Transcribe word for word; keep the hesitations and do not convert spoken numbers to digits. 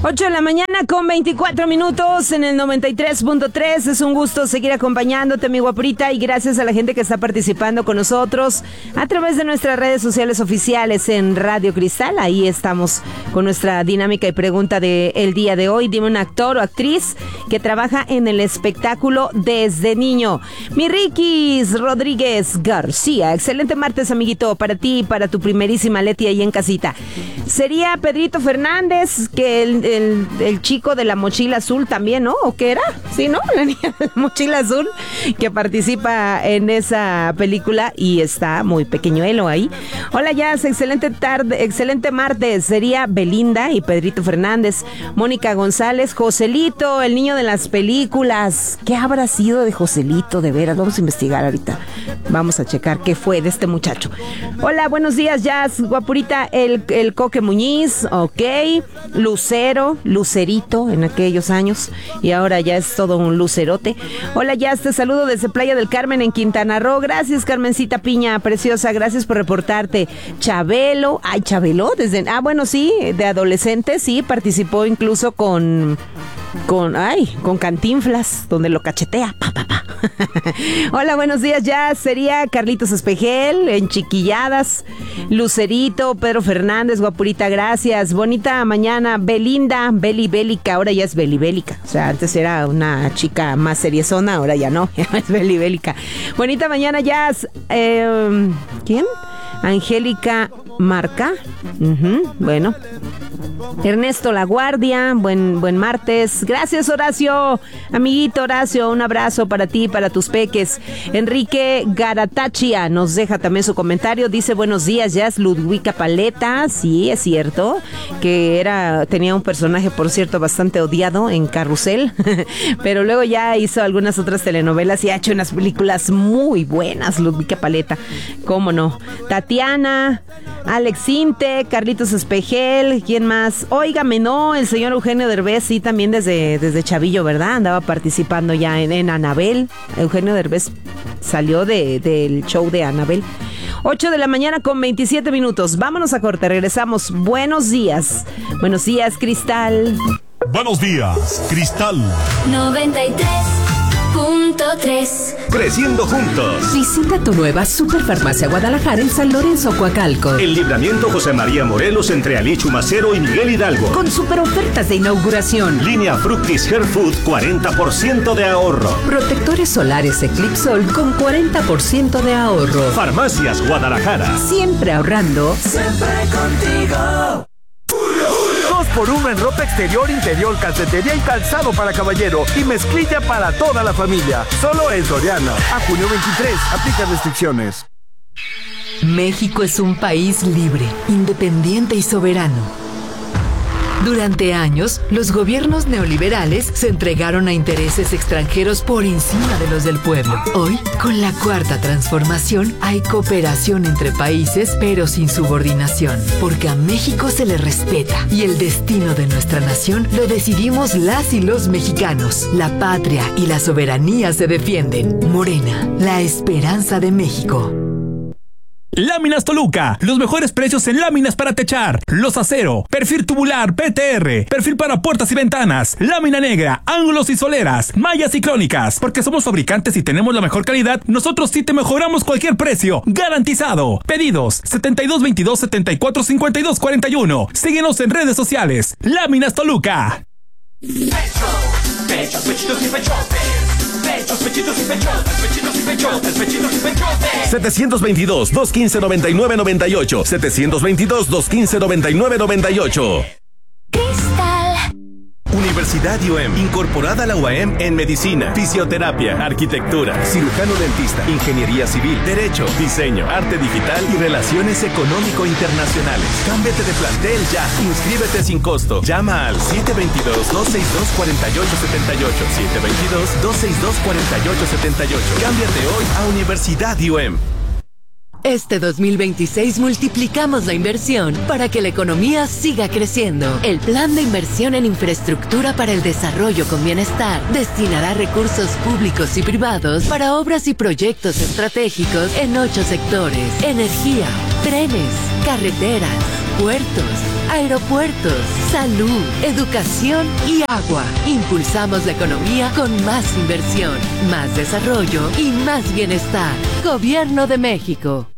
ocho de la mañana con veinticuatro minutos en el noventa y tres punto tres. Es un gusto seguir acompañándote, mi guapurita, y gracias a la gente que está participando con nosotros a través de nuestras redes sociales oficiales en Radio Cristal. Ahí estamos con nuestra dinámica y pregunta del día de hoy. Dime un actor o actriz que trabaja en el espectáculo desde niño. Mi Riquis Rodríguez García. Excelente martes, amiguito, para ti y para tu primerísima Leti ahí en casita. Sería Pedrito Fernández, que el, el, el chico de la mochila azul también, ¿no? ¿O qué era? Sí, ¿no? La niña de la mochila azul que participa en esa película y está muy pequeñuelo ahí. Hola, Jazz, excelente tarde, excelente martes. Sería Belinda y Pedrito Fernández. Mónica González, Joselito, el niño de las películas. ¿Qué habrá sido de Joselito, de veras? Vamos a investigar ahorita. Vamos a checar qué fue de este muchacho. Hola, buenos días, Jazz, guapurita. El, el Coque Muñiz, ok. Lucero, Lucerito en aquellos años. Y ahora ya es todo un lucerote. Hola, Jazz, te saludo desde Playa del Carmen en Quintana Roo. Gracias, Carmencita Piña, preciosa. Gracias por reportarte. Chabelo, ay, Chabelo, desde, ah, bueno, sí, de adolescente, sí, participó incluso con, con, ay, con Cantinflas, donde lo cachetea, pa, pa, pa. Hola, buenos días, ya sería Carlitos Espejel en Chiquilladas, Lucerito, Pedro Fernández, guapurita, gracias. Bonita mañana, Belinda, Beli Bélica, ahora ya es Beli Bélica. O sea, antes era una chica más seriezona, ahora ya no, ya es Beli Bélica. Bonita mañana, Jazz. Eh, ¿Quién? Angélica Marca. Uh-huh, bueno. Ernesto La Guardia, buen, buen martes. Gracias, Horacio. Amiguito Horacio, un abrazo para ti y para tus peques. Enrique Garatachia nos deja también su comentario. Dice, buenos días, Jazz. Ludwika Paleta, sí, es cierto, que era, tenía un personaje, por cierto, bastante odiado en Carrusel, pero luego ya hizo algunas otras telenovelas y ha hecho unas películas muy buenas, Ludwika Paleta. ¿Cómo no? Tatiana, Alex Inte, Carlitos Espejel, ¿quién más? Óigame, no, el señor Eugenio Derbez, sí, también desde, desde chavillo, ¿verdad? Andaba participando ya en, en Anabel. Eugenio Derbez salió de, del show de Anabel. ocho de la mañana con veintisiete minutos. Vámonos a corte, regresamos. Buenos días. Buenos días, Cristal. Buenos días, Cristal. noventa y tres punto tres. Creciendo juntos. Visita tu nueva Superfarmacia Guadalajara en San Lorenzo, Coacalco. El Libramiento José María Morelos entre Ali Chumacero y Miguel Hidalgo. Con super ofertas de inauguración. Línea Fructis Hair Food, cuarenta por ciento de ahorro. Protectores solares Eclipsol con cuarenta por ciento de ahorro. Farmacias Guadalajara. Siempre ahorrando. Siempre contigo. dos por uno en ropa exterior, interior, calcetería y calzado para caballero y mezclilla para toda la familia. Solo en Soriana. A junio veintitrés. Aplica restricciones. México es un país libre, independiente y soberano. Durante años, los gobiernos neoliberales se entregaron a intereses extranjeros por encima de los del pueblo. Hoy, con la cuarta transformación, hay cooperación entre países, pero sin subordinación, porque a México se le respeta y el destino de nuestra nación lo decidimos las y los mexicanos. La patria y la soberanía se defienden. Morena, la esperanza de México. Láminas Toluca, los mejores precios en láminas para techar, los acero, perfil tubular, P T R, perfil para puertas y ventanas, lámina negra, ángulos y soleras, mallas y crónicas. Porque somos fabricantes y tenemos la mejor calidad, nosotros sí te mejoramos cualquier precio, garantizado. Pedidos setenta y dos veintidós setenta y cuatro cincuenta y dos cuarenta y uno. Síguenos en redes sociales. Láminas Toluca. Pecho, pechos, pechitos y pechotes. Pechos, pechitos y pechotes, pechitos y pechotes, pechitos y pechotes. setecientos veintidós, doscientos quince, noventa y nueve noventa y ocho. setecientos veintidós, doscientos quince, noventa y nueve noventa y ocho. Cristal. Universidad I O M, incorporada a la U A M en Medicina, Fisioterapia, Arquitectura, Cirujano Dentista, Ingeniería Civil, Derecho, Diseño, Arte Digital y Relaciones Económico-Internacionales. Cámbiate de plantel ya. Inscríbete sin costo. Llama al siete dos dos, dos seis dos, cuatro ocho siete ocho, siete dos dos, dos seis dos, cuatro ocho siete ocho. Cámbiate hoy a Universidad I O M. Este dos mil veintiséis multiplicamos la inversión para que la economía siga creciendo. El Plan de Inversión en Infraestructura para el Desarrollo con Bienestar destinará recursos públicos y privados para obras y proyectos estratégicos en ocho sectores: energía, trenes, carreteras, puertos, aeropuertos, salud, educación y agua. Impulsamos la economía con más inversión, más desarrollo y más bienestar. Gobierno de México.